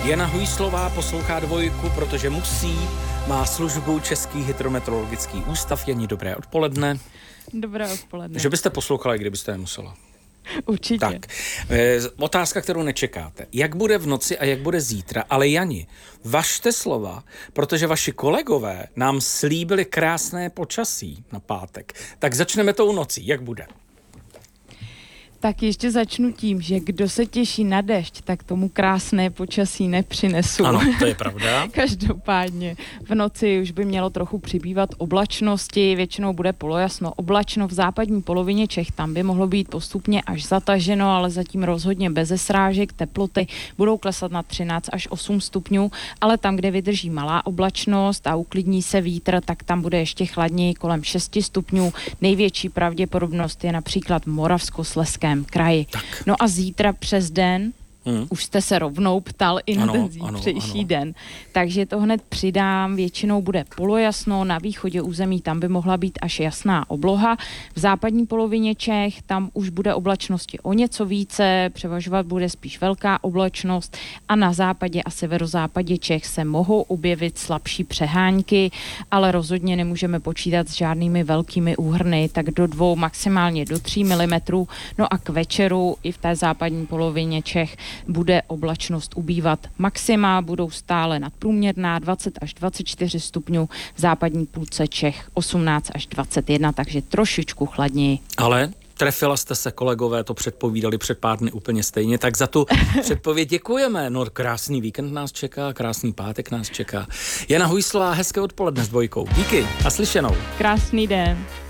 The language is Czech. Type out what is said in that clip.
Jana Hujíslová poslouchá Dvojku, protože musí, má službu Český hydrometeorologický ústav. Jani, dobré odpoledne. Dobré odpoledne. Že byste poslouchala, kdybyste nemusela. Určitě. Tak, otázka, kterou nečekáte. Jak bude v noci a jak bude zítra? Ale Jani, važte slova, protože vaši kolegové nám slíbili krásné počasí na pátek. Tak začneme tou nocí. Jak bude? Tak ještě začnu tím, že kdo se těší na déšť, tak tomu krásné počasí nepřinesu. Ano, to je pravda. Každopádně v noci už by mělo trochu přibývat oblačnosti, většinou bude polojasno, oblačno v západní polovině Čech, tam by mohlo být postupně až zataženo, ale zatím rozhodně beze srážek, teploty budou klesat na 13 až 8 stupňů, ale tam, kde vydrží malá oblačnost a uklidní se vítr, tak tam bude ještě chladněji kolem 6 stupňů. Největší pravděpodobnost je například v Moravskoslezském kraji. Tak. No a zítra přes den, už jste se rovnou ptal i na ten zítřejší den. Takže to hned přidám, většinou bude polojasno, na východě území tam by mohla být až jasná obloha. V západní polovině Čech tam už bude oblačnosti o něco více, převažovat bude spíš velká oblačnost a na západě a severozápadě Čech se mohou objevit slabší přehánky, ale rozhodně nemůžeme počítat s žádnými velkými úhrny, tak do 2, maximálně do 3 mm. No a k večeru i v té západní polovině Čech bude oblačnost ubývat. Maxima budou stále nadprůměrná 20 až 24 stupňů, v západní půlce Čech 18 až 21, takže trošičku chladněji. Ale trefila jste se, kolegové to předpovídali před pár dny úplně stejně, tak za tu předpověď děkujeme. No, krásný víkend nás čeká, krásný pátek nás čeká. Jana Hujíslová, hezké odpoledne s Dvojkou. Díky a slyšenou. Krásný den.